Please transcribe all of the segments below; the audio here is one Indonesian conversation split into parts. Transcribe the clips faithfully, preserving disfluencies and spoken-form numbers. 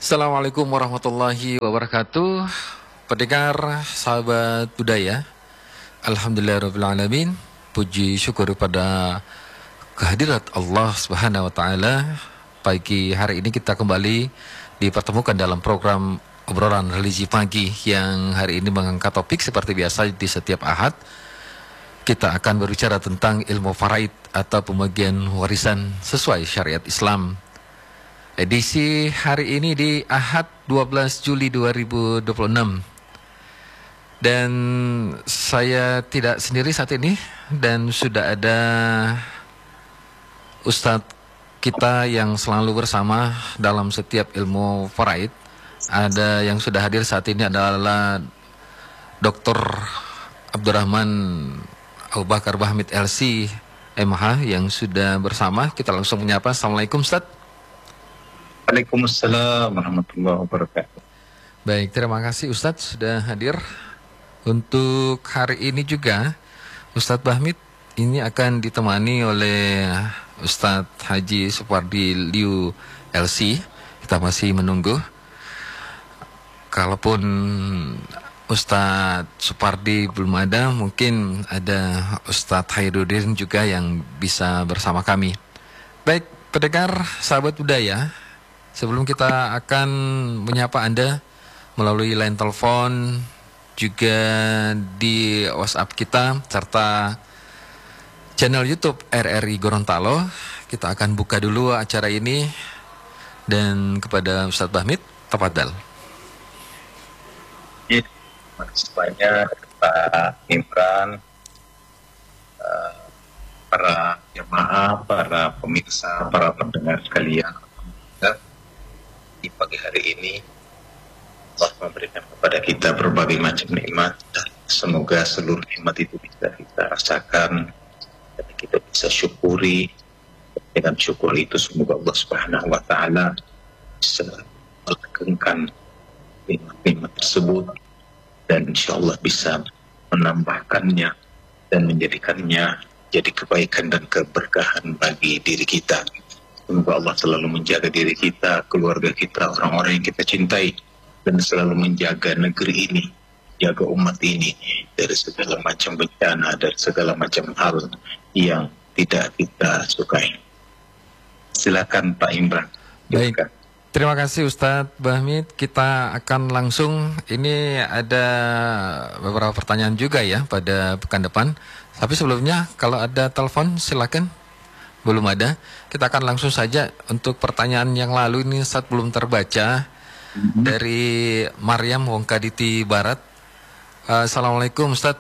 Assalamualaikum warahmatullahi wabarakatuh. Pendengar sahabat budaya, alhamdulillahirrahmanirrahim. Puji syukur pada kehadirat Allah Subhanahu wa taala. Pagi hari ini kita kembali dipertemukan dalam program obrolan religi pagi yang hari ini mengangkat topik seperti biasa di setiap Ahad. Kita akan berbicara tentang ilmu faraid atau pembagian warisan sesuai syariat Islam. Edisi hari ini di Ahad dua belas Juli dua ribu dua puluh enam. Dan saya tidak sendiri saat ini, dan sudah ada Ustadz kita yang selalu bersama dalam setiap ilmu faraid. Ada yang sudah hadir saat ini adalah Doktor Abdurrahman Abu Bakar Bahmid L C M H yang sudah bersama. Kita langsung menyapa. Assalamualaikum Ustadz. Waalaikumsalam warahmatullahi wabarakatuh. Baik, terima kasih Ustadz sudah hadir. Untuk hari ini juga Ustadz Bahmid ini akan ditemani oleh Ustadz Haji Supardi Liu L C. Kita masih menunggu. Kalaupun Ustadz Supardi belum ada, mungkin ada Ustadz Hairudin juga yang bisa bersama kami. Baik, pendengar sahabat budaya, sebelum kita akan menyapa Anda melalui line telepon, juga di WhatsApp kita, serta channel YouTube R R I Gorontalo, kita akan buka dulu acara ini. Dan kepada Ustadz Bahmid, tafadhal. Ya, terima kasih banyak Pak Imran, para jemaah, para pemirsa, para pendengar sekalian. Di pagi hari ini Allah memberikan kepada kita berbagai macam nikmat, dan semoga seluruh nikmat itu bisa kita rasakan dan kita bisa syukuri. Dengan syukur itu semoga Allah Subhanahu wa taala bisa melanggengkan nikmat-nikmat tersebut, dan insyaallah bisa menambahkannya dan menjadikannya jadi kebaikan dan keberkahan bagi diri kita. Semoga Allah selalu menjaga diri kita, keluarga kita, orang-orang yang kita cintai, dan selalu menjaga negeri ini, jaga umat ini dari segala macam bencana, dari segala macam hal yang tidak kita sukai. Silakan Pak Imran. Baik, terima kasih Ustadz Bahmid. Kita akan langsung, ini ada beberapa pertanyaan juga ya pada pekan depan. Tapi sebelumnya kalau ada telepon silakan. Belum ada. Kita akan langsung saja untuk pertanyaan yang lalu ini saat belum terbaca. Mm-hmm. Dari Maryam Wongkaditi Barat. uh, Assalamualaikum Ustadz.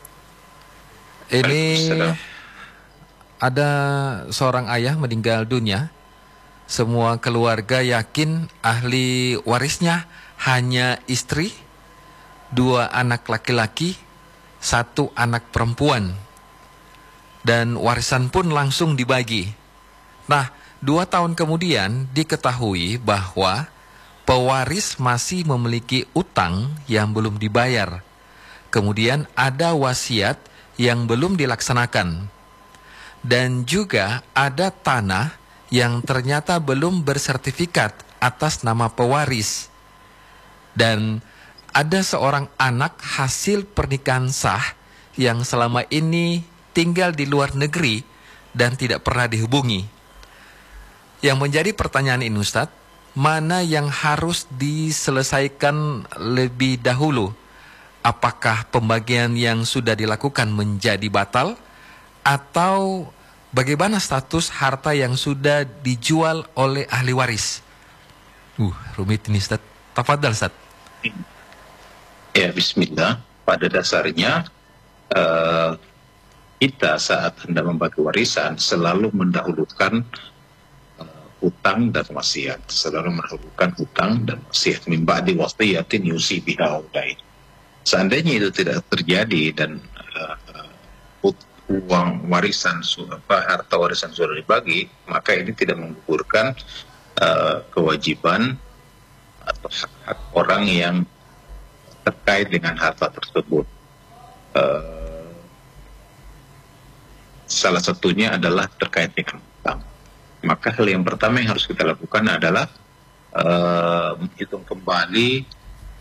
Ini ada seorang ayah meninggal dunia. Semua keluarga yakin ahli warisnya hanya istri, dua anak laki-laki, satu anak perempuan. Dan warisan pun langsung dibagi. Nah, dua tahun kemudian diketahui bahwa pewaris masih memiliki utang yang belum dibayar. Kemudian ada wasiat yang belum dilaksanakan. Dan juga ada tanah yang ternyata belum bersertifikat atas nama pewaris. Dan ada seorang anak hasil pernikahan sah yang selama ini tinggal di luar negeri dan tidak pernah dihubungi. Yang menjadi pertanyaan ini Ustadz, mana yang harus diselesaikan lebih dahulu? Apakah pembagian yang sudah dilakukan menjadi batal? Atau bagaimana status harta yang sudah dijual oleh ahli waris? Uh, rumit ini Ustadz. Tafadhal Ustadz. Ya, bismillah. Pada dasarnya uh, kita saat hendak membagi warisan selalu mendahulukan uh, hutang dan wasiat, selalu mendahulukan hutang dan wasiat. Min ba'di wasiyatin yusi biha udai. Seandainya itu tidak terjadi dan uh, uang warisan, apa, harta warisan sudah dibagi, maka ini tidak menggugurkan uh, kewajiban atau hak-hak orang yang terkait dengan harta tersebut. Uh, Salah satunya adalah terkait dengan hutang. Maka hal yang pertama yang harus kita lakukan adalah uh, menghitung kembali